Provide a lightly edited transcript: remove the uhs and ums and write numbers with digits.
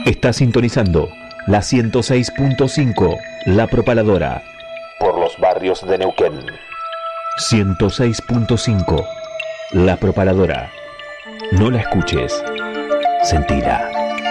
Está sintonizando la 106.5, La Propaladora. Por los barrios de Neuquén. 106.5, La Propaladora. No la escuches, sentila.